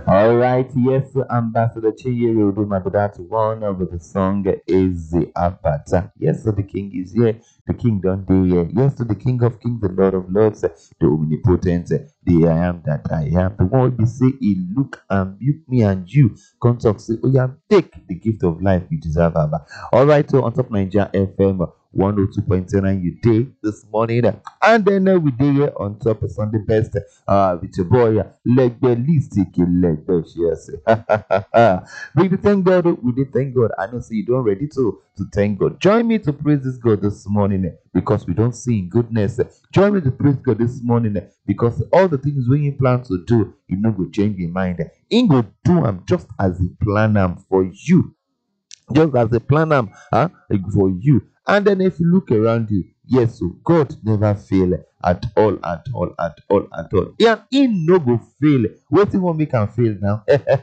All right, yes, Ambassador Chinyere Uduma, but that one of the song is the Abata. Yes, so the King is here, the King don't do here. Yes, so the King of Kings, the Lord of Lords, the Omnipotent, the I am that I am. The one we say, He look and build me and you. Come talk, say, oh yeah, take the gift of life you deserve, Abba. All right, so on top Nigeria FM 102.9, you day this morning, and then we did here on top of Sunday best with your boy, legbelistic, yes. We did thank God, we did thank God. I know, so you don't ready to thank God. Join me to praise this God this morning because we don't see in goodness. Join me to praise God this morning because all the things we you plan to do, you know, go change your mind. He go do them just as He plan them for you, just as a plan for you. And then if you look around you, yes, so God never fail at all, at all, at all, at all. Yeah, He no go fail. Waiting one make can fail now.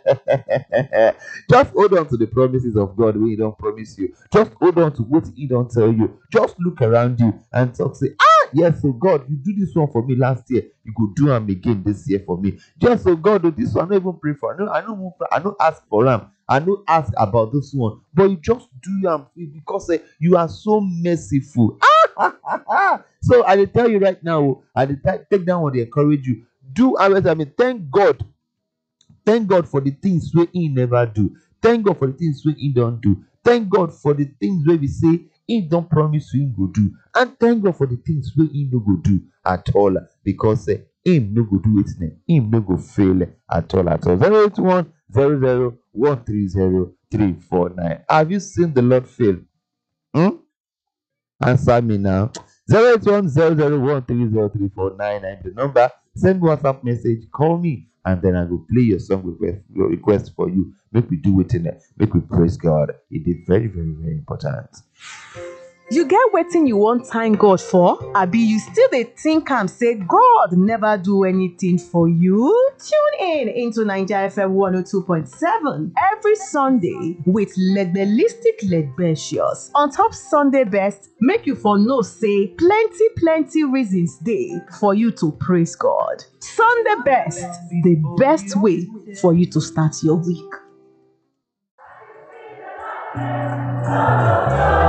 Just hold on to the promises of God when He don't promise you. Just hold on to what He don't tell you. Just look around you and talk, say, yes, so God, you do this one for me last year. You could do them again this year for me. Just so God, this one I don't even pray for. I don't ask for them. I don't ask about this one, but you just do them because you are so merciful. So I will tell you right now, I will take down what they encourage you. Do I mean, thank God. Thank God for the things where He never do. Thank God for the things where He don't do. Thank God for the things where we say He don't promise you He go do. And thank God for the things where He no go do at all. Because Him no go do it now. Him no go fail at all at all. 081 00 130 349. Have you seen the Lord fail? Hmm? Answer me now. 081 00 130 349. The number. Send WhatsApp message. Call me. And then I will play your song your request for you. Make we do it in it. Make we praise God. It is very, very, very important. You get wetin you wan thank God for? Abi you still dey think am say God never do anything for you? Tune in into Naija FM 102.7 every Sunday with Legbelistic Legbetious. On top Sunday best, make you for know say plenty reasons dey for you to praise God. Sunday best, the best way for you to start your week.